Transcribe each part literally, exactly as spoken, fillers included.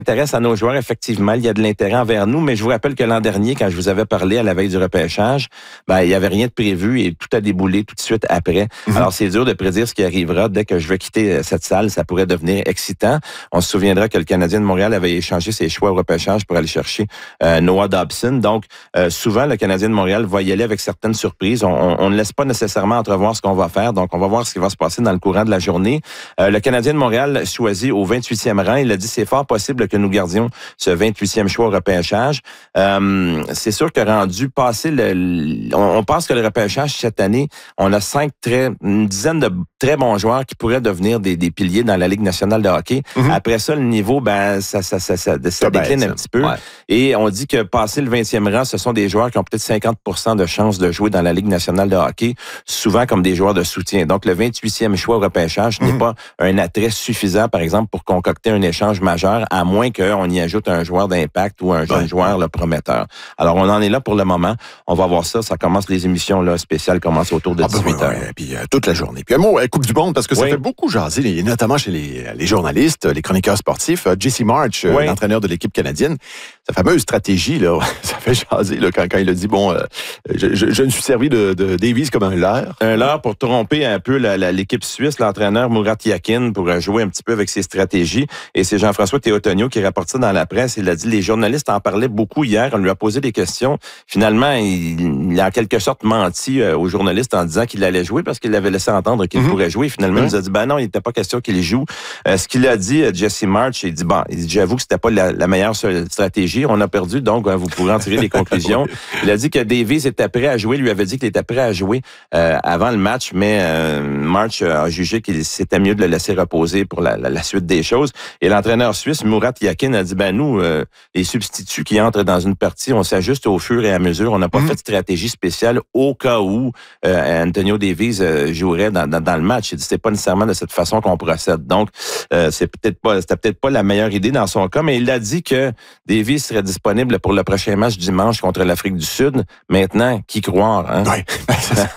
intéresse à nos joueurs, effectivement, il y a de l'intérêt envers nous, mais je vous rappelle que l'an dernier, quand je vous avais parlé à la veille du repêchage, ben, il n'y avait rien de prévu et tout a déboulé tout de suite après. Mm-hmm. Alors, c'est dur de prédire ce qui arrivera. Dès que je vais quitter cette salle, ça pourrait devenir excitant. On se souviendra que le Canadien de Montréal avait échangé ses choix au repêchage pour aller chercher euh, Noah Dobson. Donc, euh, souvent, le Canadien de Montréal va y aller avec certaines surprises. On, on, on ne laisse pas nécessairement entrevoir ce qu'on va faire. Donc, on va voir ce qui va se passer dans le courant de la journée. Euh, le Canadien de Montréal choisit au vingt-huitième rang. Il a dit c'est fort possible que nous gardions ce vingt-huitième choix au repêchage. Euh, c'est sûr que rendu passé le, on, on pense que le repêchage cette année, on a cinq très, une dizaine de très bons joueurs qui pourraient devenir des, des piliers dans la Ligue nationale de hockey. Mm-hmm. Après ça, le niveau, ben, ça, ça, ça, ça, ça décline bête, un petit peu. Ouais. Et on dit que passé le vingtième rang, ce sont des joueurs qui ont peut-être cinquante pour cent de chances de jouer dans la Ligue nationale de hockey, souvent comme des joueurs de soutien. Donc, le vingt-huitième choix au repêchage mm-hmm. n'est pas un attrait suffisant, par exemple, pour concocter un échange majeur, à moins qu'on y ajoute un joueur d'impact ou un jeune ouais. joueur là, prometteur. Alors, on en est là pour le moment. On va voir ça. Ça commence, les émissions là, spéciales commencent autour de ah dix-huit heures. Ben ouais, ouais. Puis euh, toute la journée. Puis un mot, euh, Coupe du Monde, parce que ça oui. fait beaucoup jaser, notamment chez les, les journalistes, les chroniqueurs sportifs. Euh, J C March, euh, oui. l'entraîneur de l'équipe canadienne, sa fameuse stratégie, là, ça fait jaser là, quand, quand il a dit, bon, euh, je, je, je me suis servi de, de Davies comme un leurre. Un leurre pour tromper un peu la, la, l'équipe suisse, l'entraîneur Murat Yakin, pour jouer un petit peu avec ses stratégies. Et c'est Jean-François Théotonio qui rapporte ça dans la presse. Il a dit, les journalistes en parlaient beaucoup hier. On lui a posé des questions. Finalement, il, il a en quelque sorte menti aux journalistes en disant qu'il allait jouer parce qu'il avait laissé entendre qu'il mm-hmm. pourrait jouer. Finalement, mm-hmm. il nous a dit, ben non, il n'était pas question qu'il joue. Euh, ce qu'il a dit, Jesse March, il dit, bon, il dit, j'avoue que c'était pas la, la meilleure stratégie. On a perdu, donc vous pourrez en tirer des conclusions. Il a dit que Davies était prêt à jouer. Il lui avait dit qu'il était prêt à jouer euh, avant le match, mais euh, March a jugé qu'il c'était mieux de le laisser reposer pour la, la, la suite des choses. Et l'entraîneur suisse, Murat Yakin, a dit, ben nous, euh, les substituts qui entrent dans une partie, on s'ajuste au fur et à mesure. On n'a pas mmh. fait de stratégie spéciale au cas où euh, Antonio Davies euh, jouerait dans, dans, dans le match. Il dit, c'est pas nécessairement de cette façon qu'on procède. Donc, euh, c'est peut-être pas, c'était peut-être pas la meilleure idée dans son cas, mais il a dit que Davies serait disponible pour le prochain match dimanche contre l'Afrique du Sud. Maintenant, qui croire, hein? Oui, c'est ça.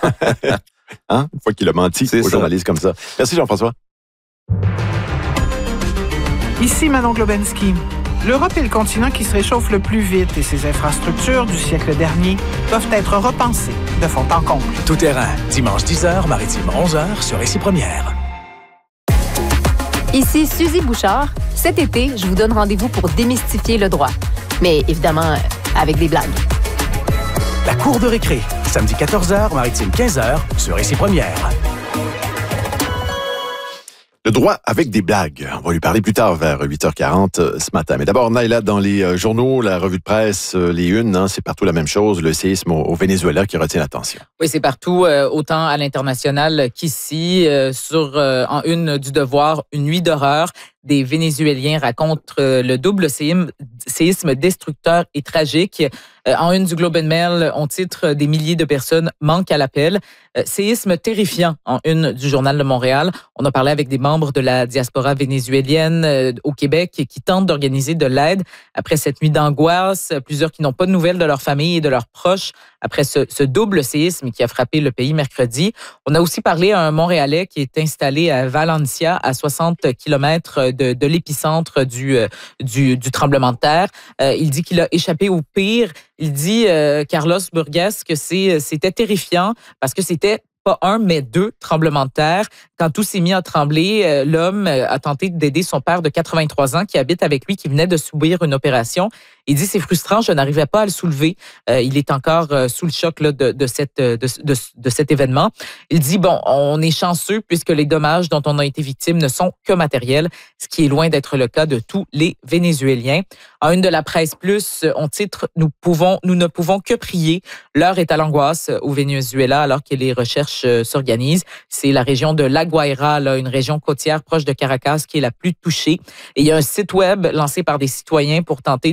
Hein? Une fois qu'il a menti c'est aux ça. journalistes comme ça. Merci Jean-François. Ici Manon Globensky. L'Europe est le continent qui se réchauffe le plus vite et ses infrastructures du siècle dernier doivent être repensées de fond en comble. Tout terrain, dimanche dix heures, Maritime onze heures sur Ici Première. Ici Suzy Bouchard. Cet été, je vous donne rendez-vous pour démystifier le droit. Mais évidemment, avec des blagues. La cour de récré, samedi quatorze heures, Maritime quinze heures sur Ici Première. Le droit avec des blagues. On va lui parler plus tard vers huit heures quarante ce matin. Mais d'abord, Naila, dans les journaux, la revue de presse, les unes, hein, c'est partout la même chose. Le séisme au, au Venezuela qui retient l'attention. Oui, c'est partout, euh, autant à l'international qu'ici. Euh, sur euh, en une du Devoir, une nuit d'horreur. Des Vénézuéliens racontent euh, le double séisme, séisme destructeur et tragique. Euh, en une du Globe and Mail, on titre « Des milliers de personnes manquent à l'appel ». Euh, séisme terrifiant en une du Journal de Montréal. On a parlé avec des membres de la diaspora vénézuélienne euh, au Québec qui tentent d'organiser de l'aide après cette nuit d'angoisse. Plusieurs qui n'ont pas de nouvelles de leur famille et de leurs proches après ce, ce double séisme qui a frappé le pays mercredi. On a aussi parlé à un Montréalais qui est installé à Valencia, à soixante kilomètres de, de l'épicentre du, du, du tremblement de terre. Euh, il dit qu'il a échappé au pire. Il dit, euh, Carlos Burgas, que c'est, c'était terrifiant parce que c'était pas un, mais deux tremblements de terre. Quand tout s'est mis à trembler, euh, l'homme a tenté d'aider son père de quatre-vingt-trois ans qui habite avec lui, qui venait de subir une opération. Il dit, c'est frustrant, je n'arrivais pas à le soulever. Euh, il est encore euh, sous le choc là, de, de, cette, de, de, de cet événement. Il dit, bon, on est chanceux puisque les dommages dont on a été victime ne sont que matériels, ce qui est loin d'être le cas de tous les Vénézuéliens. En une de la presse plus, on titre, nous pouvons, nous ne pouvons que prier. L'heure est à l'angoisse au Venezuela alors que les recherches euh, s'organisent. C'est la région de La Guaira, là, une région côtière proche de Caracas qui est la plus touchée. Et il y a un site web lancé par des citoyens pour tenter de recenser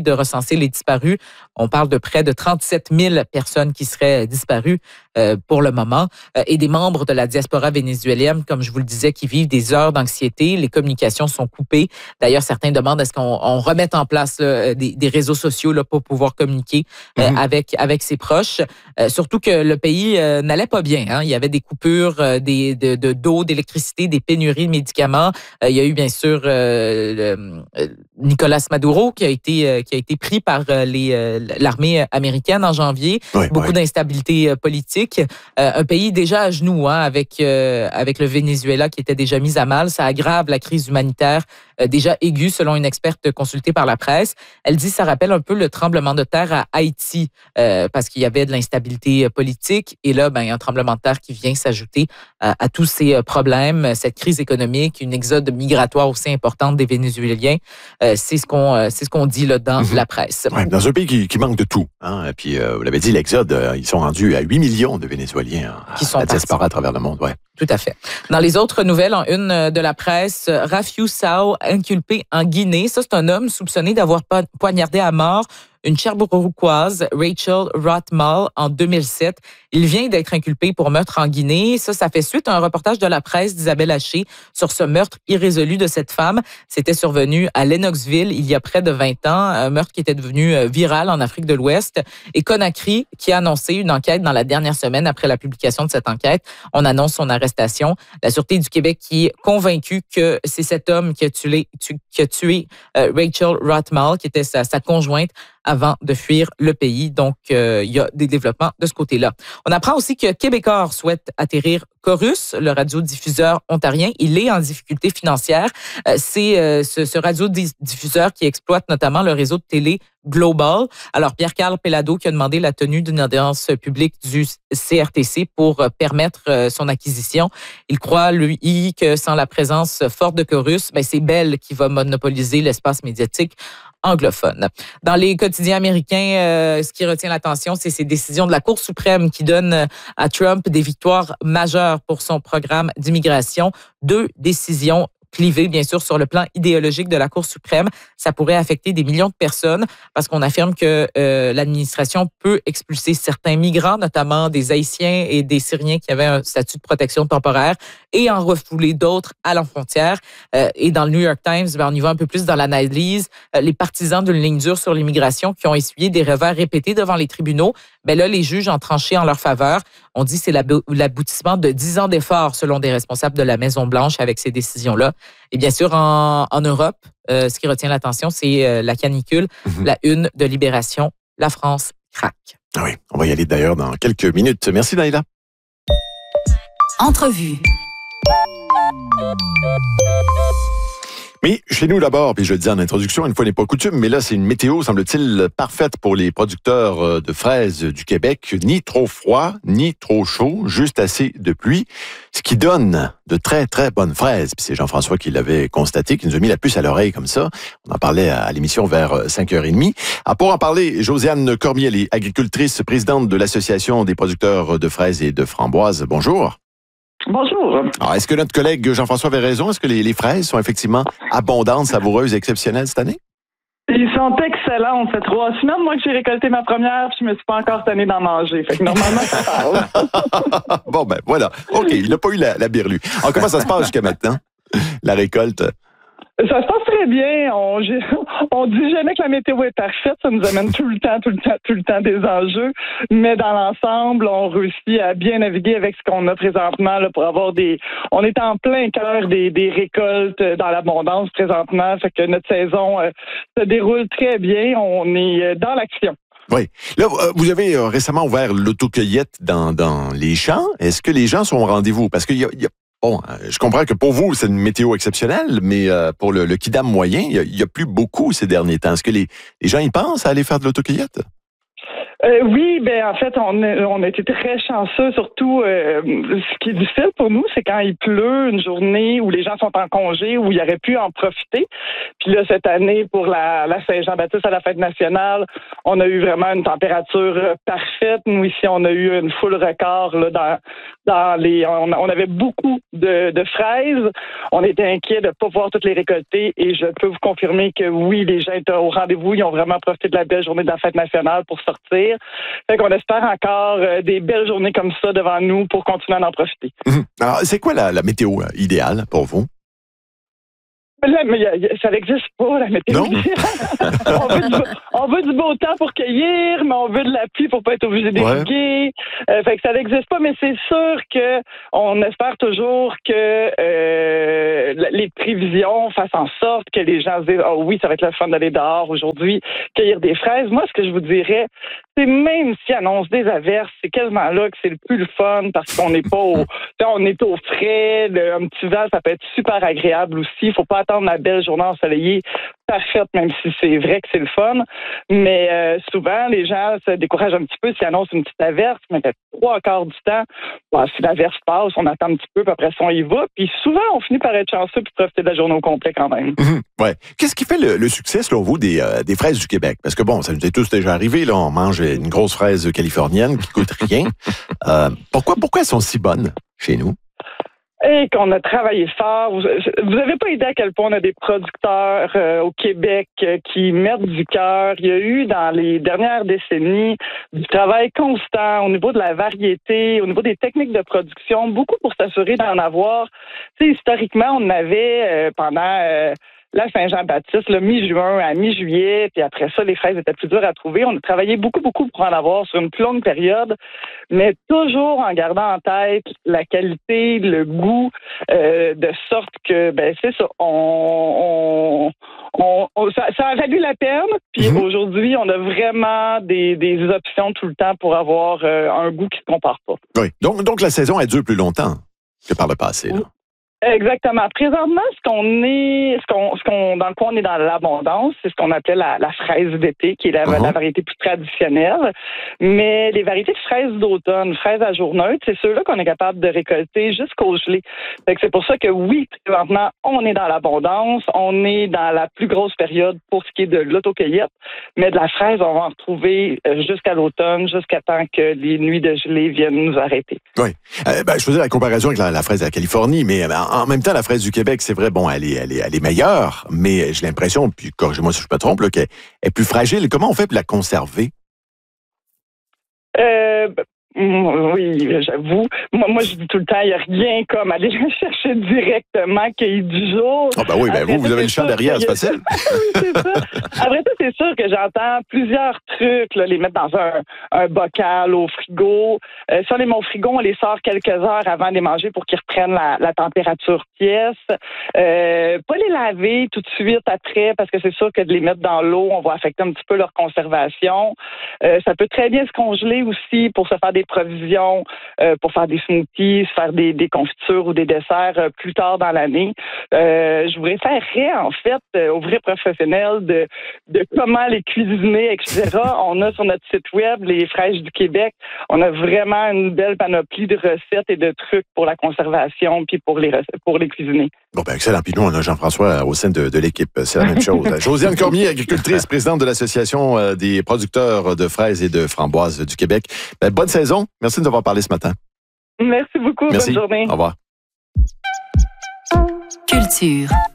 recenser les disparus. On parle de près de trente-sept mille personnes qui seraient disparues euh, pour le moment euh, et des membres de la diaspora vénézuélienne, comme je vous le disais, qui vivent des heures d'anxiété. Les communications sont coupées. D'ailleurs, certains demandent est-ce qu'on on remette en place là, des, des réseaux sociaux là, pour pouvoir communiquer euh, mmh. avec, avec ses proches. Euh, surtout que le pays euh, n'allait pas bien. Hein. Il y avait des coupures euh, des, de, de, d'eau, d'électricité, des pénuries de médicaments. Euh, il y a eu bien sûr euh, le, euh, Nicolas Maduro qui a été, euh, qui a été pris par euh, les, euh, l'armée américaine en janvier. Oui, Beaucoup oui. d'instabilité euh, politique. Euh, un pays déjà à genoux hein, avec, euh, avec le Venezuela qui était déjà mis à mal. Ça aggrave la crise humanitaire euh, déjà aiguë selon une experte consultée par la presse. Elle dit que ça rappelle un peu le tremblement de terre à Haïti euh, parce qu'il y avait de l'instabilité politique et là, ben, il y a un tremblement de terre qui vient s'ajouter à, à tous ces problèmes, cette crise économique, une exode migratoire aussi importante des Vénézuéliens. Euh, c'est ce qu'on euh, c'est ce qu'on dit là, dans mm-hmm. la presse. Ouais, dans un pays qui, qui manque de tout. Hein, et puis, euh, vous l'avez dit, l'exode, euh, ils sont rendus à huit millions de Vénézuéliens hein, qui sont à diaspora à travers le monde. Ouais. Tout à fait. Dans les autres nouvelles, en une de la presse, Rafiou Sow, inculpé en Guinée. Ça, c'est un homme soupçonné d'avoir poignardé à mort une Sherbrookeoise, Rachel Rothmall, en deux mille sept. Il vient d'être inculpé pour meurtre en Guinée. Ça, ça fait suite à un reportage de la presse d'Isabelle Haché sur ce meurtre irrésolu de cette femme. C'était survenu à Lennoxville il y a près de vingt ans, un meurtre qui était devenu viral en Afrique de l'Ouest. Et Conakry, qui a annoncé une enquête dans la dernière semaine après la publication de cette enquête, on annonce son arrestation. La Sûreté du Québec qui est convaincue que c'est cet homme qui a tué, qui a tué euh, Rachel Rothmall, qui était sa, sa conjointe, avant de fuir le pays. Donc, euh, il y a des développements de ce côté-là. On apprend aussi que Québecor souhaite atterrir Corus, le radiodiffuseur ontarien. Il est en difficulté financière. Euh, c'est euh, ce, ce radiodiffuseur qui exploite notamment le réseau de télé Global. Alors, Pierre-Carl Pellado qui a demandé la tenue d'une audience publique du C R T C pour permettre euh, son acquisition. Il croit, lui, que sans la présence forte de Corus, ben, c'est Bell qui va monopoliser l'espace médiatique anglophone. Dans les quotidiens américains, euh, ce qui retient l'attention, c'est ces décisions de la Cour suprême qui donnent à Trump des victoires majeures pour son programme d'immigration. Deux décisions clivées, bien sûr, sur le plan idéologique de la Cour suprême. Ça pourrait affecter des millions de personnes parce qu'on affirme que euh, l'administration peut expulser certains migrants, notamment des Haïtiens et des Syriens qui avaient un statut de protection temporaire, et en refouler d'autres à la frontière. Euh, et dans le New York Times, ben, on y va un peu plus dans l'analyse. Euh, les partisans d'une ligne dure sur l'immigration qui ont essuyé des revers répétés devant les tribunaux, ben là, les juges ont tranché en leur faveur. On dit que c'est l'aboutissement de dix ans d'efforts, selon des responsables de la Maison-Blanche, avec ces décisions-là. Et bien sûr, en, en Europe, euh, ce qui retient l'attention, c'est euh, la canicule, mm-hmm. la une de Libération, la France craque. Ah oui, on va y aller d'ailleurs dans quelques minutes. Merci, Naïla. Entrevue. Mais chez nous d'abord, puis je le dis en introduction, une fois n'est pas coutume, mais là c'est une météo, semble-t-il, parfaite pour les producteurs de fraises du Québec. Ni trop froid, ni trop chaud, juste assez de pluie, ce qui donne de très très bonnes fraises. Puis c'est Jean-François qui l'avait constaté, qui nous a mis la puce à l'oreille comme ça. On en parlait à l'émission vers cinq heures trente. Ah, pour en parler, Josiane Cormier, elle est agricultrice, présidente de l'Association des producteurs de fraises et de framboises. Bonjour. Bonjour. Alors, est-ce que notre collègue Jean-François avait raison? Est-ce que les, les fraises sont effectivement abondantes, savoureuses, exceptionnelles cette année? Ils sont excellents. Ça fait trois semaines, moi, que j'ai récolté ma première, puis je me suis pas encore tannée d'en manger. Fait que normalement, ça parle. Bon, ben voilà. OK, il n'a pas eu la, la birlue. Alors, comment ça se passe jusqu'à maintenant, la récolte? Ça se passe très bien. On, on dit jamais que la météo est parfaite. Ça nous amène tout le temps, tout le temps, tout le temps des enjeux. Mais dans l'ensemble, on réussit à bien naviguer avec ce qu'on a présentement là, pour avoir des... On est en plein cœur des, des récoltes dans l'abondance présentement. Fait que notre saison euh, se déroule très bien. On est dans l'action. Oui. Là, vous avez récemment ouvert l'autocueillette dans, dans les champs. Est-ce que les gens sont au rendez-vous? Parce qu'il y a... Il y a... Bon, je comprends que pour vous, c'est une météo exceptionnelle, mais pour le, le kidam moyen, il n'y a, a plus beaucoup ces derniers temps. Est-ce que les, les gens y pensent à aller faire de l'autocueillette? Euh, oui, ben en fait, on a, on a été très chanceux. Surtout, euh, ce qui est difficile pour nous, c'est quand il pleut une journée où les gens sont en congé, où ils auraient pu en profiter. Puis là, cette année, pour la, la Saint-Jean-Baptiste à la fête nationale, on a eu vraiment une température parfaite. Nous, ici, on a eu une foule record là, dans, dans les... On, on avait beaucoup de, de fraises. On était inquiets de ne pas pouvoir toutes les récolter. Et je peux vous confirmer que oui, les gens étaient au rendez-vous. Ils ont vraiment profité de la belle journée de la fête nationale pour sortir. Fait qu'on espère encore euh, des belles journées comme ça devant nous pour continuer à en profiter. Mmh. Alors, c'est quoi la, la météo euh, idéale pour vous? Là, mais y a, y a, ça n'existe pas, la météo. Non. on, veut du, on veut du beau temps pour cueillir, mais on veut de la pluie pour pas être obligé d'irriguer. Ouais. Euh, fait que ça n'existe pas, mais c'est sûr que on espère toujours que euh, les prévisions fassent en sorte que les gens se disent « Ah oh oui, ça va être le fun d'aller dehors aujourd'hui, cueillir des fraises. » Moi, ce que je vous dirais, c'est même s'ils annoncent des averses, c'est quasiment là que c'est le plus le fun parce qu'on n'est pas au, on est au frais. Le, un petit vent, ça peut être super agréable aussi. Il faut pas attendre la belle journée ensoleillée parfaite, même si c'est vrai que c'est le fun. Mais euh, souvent, les gens se découragent un petit peu s'ils annoncent une petite averse, mais peut-être trois quarts du temps, bon, si l'averse passe, on attend un petit peu, puis après ça, on y va. Puis souvent, on finit par être chanceux puis profiter de la journée au complet quand même. Mmh, ouais. Qu'est-ce qui fait le, le succès, selon vous, des, euh, des fraises du Québec? Parce que bon, ça nous est tous déjà arrivé, là, on mange une grosse fraise californienne qui coûte rien. euh, pourquoi, pourquoi elles sont si bonnes chez nous? Et qu'on a travaillé fort. Vous n'avez pas idée à quel point on a des producteurs euh, au Québec euh, qui mettent du cœur. Il y a eu dans les dernières décennies du travail constant au niveau de la variété, au niveau des techniques de production, beaucoup pour s'assurer d'en avoir. Tu sais, historiquement, on avait euh, pendant... Euh, la Saint-Jean-Baptiste, le mi-juin à mi-juillet, puis après ça, les fraises étaient plus dures à trouver. On a travaillé beaucoup, beaucoup pour en avoir sur une plus longue période, mais toujours en gardant en tête la qualité, le goût, euh, de sorte que, ben c'est ça, on, on, on, on ça, ça a valu la peine, puis mm-hmm. aujourd'hui, on a vraiment des, des options tout le temps pour avoir euh, un goût qui se compare pas. Oui, donc, donc la saison, elle dure plus longtemps que par le passé, là. Exactement. Présentement, ce qu'on est, ce qu'on, ce qu'on, dans le quoi on est dans l'abondance, c'est ce qu'on appelait la, la fraise d'été, qui est la, uh-huh. la variété plus traditionnelle. Mais les variétés de fraises d'automne, fraises à jour neutre, c'est ceux-là qu'on est capable de récolter jusqu'au gelé. Fait que c'est pour ça que oui, présentement, on est dans l'abondance, on est dans la plus grosse période pour ce qui est de l'autocueillette, mais de la fraise, on va en retrouver jusqu'à l'automne, jusqu'à temps que les nuits de gelée viennent nous arrêter. Oui. Euh, ben, je faisais la comparaison avec la, la fraise de la Californie, mais ben, en même temps, la fraise du Québec, c'est vrai, bon, elle est, elle est, elle est meilleure, mais j'ai l'impression, puis corrigez-moi si je me trompe, là, qu'elle est plus fragile. Comment on fait pour la conserver? Euh, oui, j'avoue. Moi, moi, je dis tout le temps, il n'y a rien comme aller la chercher directement, cueillir du jour. Ah, ben oui, ben vous, vous avez le champ derrière, c'est facile. Oui, c'est ça. Après ça, c'est sûr que j'entends plusieurs trucs, là, les mettre dans un, un bocal, au frigo. Euh, si on les met au frigo, on les sort quelques heures avant de les manger pour qu'ils reprennent la, la température pièce. Euh, pas les laver tout de suite après, parce que c'est sûr que de les mettre dans l'eau, on va affecter un petit peu leur conservation. Euh, ça peut très bien se congeler aussi pour se faire des provisions, euh, pour faire des smoothies, faire des, des confitures ou des desserts euh, plus tard dans l'année. Euh, je vous référerais en fait euh, aux vrais professionnels de, de comment les cuisiner, et cetera. On a sur notre site web, les Fraises du Québec, on a vraiment une belle panoplie de recettes et de trucs pour la conservation puis pour les pour les cuisiner. Bon, ben excellent. Puis nous, on a Jean-François au sein de, de l'équipe. C'est la même chose. Josiane Cormier, agricultrice, présidente de l'Association des producteurs de fraises et de framboises du Québec. Ben, bonne saison. Merci de nous avoir parlé ce matin. Merci beaucoup. Merci. Bonne journée. Au revoir. Culture.